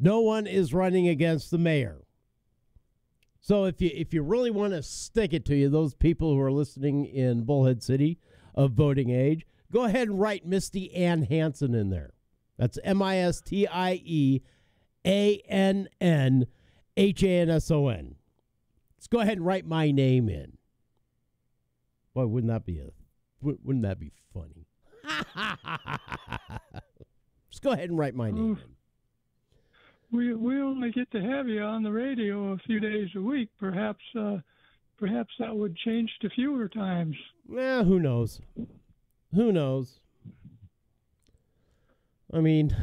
No one is running against the mayor. So if you really want to stick it to you, those people who are listening in Bullhead City of voting age, go ahead and write Misty Ann Hanson in there. That's MISTIEANNHANSON. Let's go ahead and write my name in. Boy, wouldn't that be funny? Just go ahead and write my name in. We only get to have you on the radio a few days a week. Perhaps that would change to fewer times. Yeah, who knows? Who knows? I mean,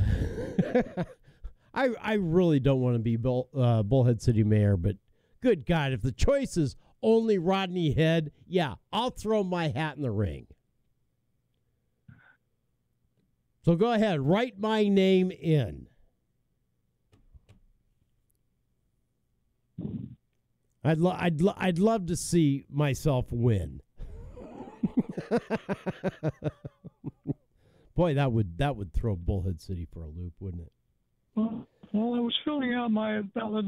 I really don't want to be Bullhead City mayor, but good God, if the choice is only Rodney Head, yeah, I'll throw my hat in the ring. So go ahead, write my name in. I'd love to see myself win. Boy, that would throw Bullhead City for a loop, wouldn't it? Well, I was filling out my ballot.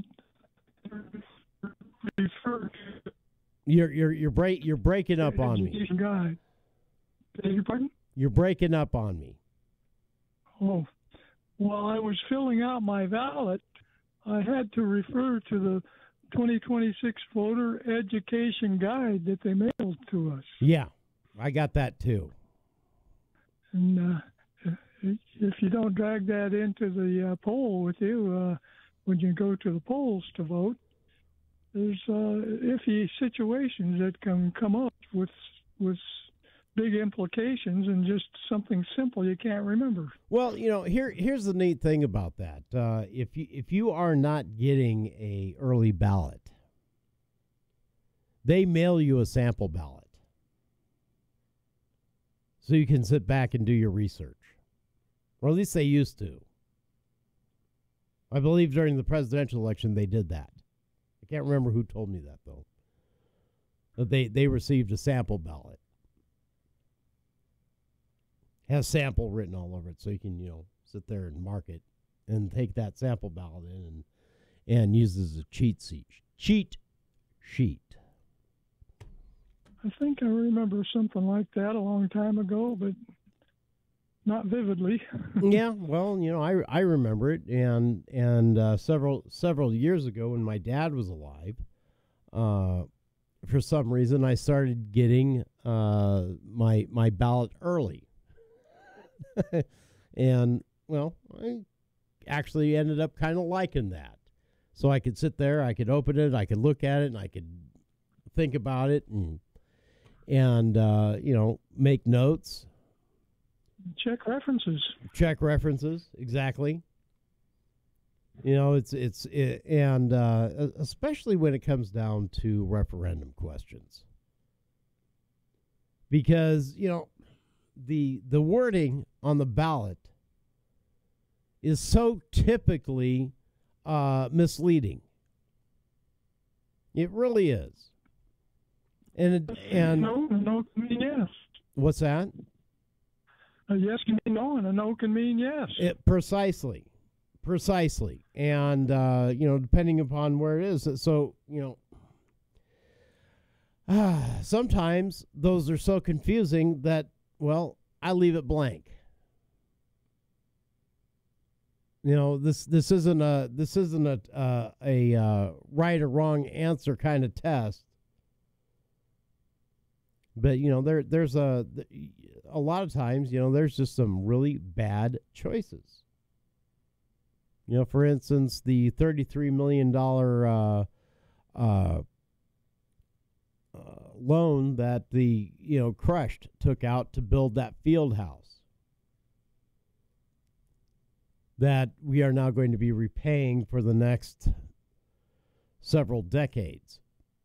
You're breaking up on me. Guide. Beg your pardon? You're breaking up on me. Oh, while I was filling out my ballot, I had to refer to the 2026 voter education guide that they mailed to us. Yeah, I got that too. And if you don't drag that into the poll with you when you go to the polls to vote, there's iffy situations that can come up with big implications and just something simple you can't remember. Well, here's the neat thing about that. If you are not getting a early ballot, they mail you a sample ballot, so you can sit back and do your research, or at least they used to. I believe during the presidential election they did that. I can't remember who told me that though. That they received a sample ballot. Has sample written all over it, so you can sit there and mark it and take that sample ballot in and use it as a cheat sheet. I think I remember something like that a long time ago, but not vividly. Yeah, well, I remember it, and several years ago when my dad was alive, for some reason I started getting my ballot early. And, well, I actually ended up kind of liking that. So I could sit there, I could open it, I could look at it, and I could think about it and make notes. Check references. Exactly. Especially when it comes down to referendum questions. Because, the wording on the ballot is so typically misleading. It really is. And no can mean yes. What's that? A yes can mean no, and a no can mean yes. Precisely. And depending upon where it is, so sometimes those are so confusing that, well, I leave it blank. This isn't a right or wrong answer kind of test. But there's a lot of times there's just some really bad choices. For instance, the $33 million loan that the Crushed took out to build that field house that we are now going to be repaying for the next several decades.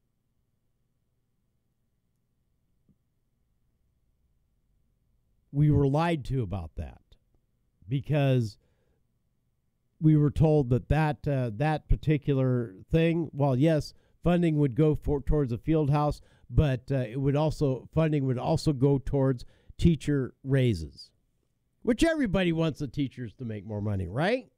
We were lied to about that because we were told that particular thing, well, yes, funding would go towards a field house, but funding would also go towards teacher raises, which everybody wants the teachers to make more money, right?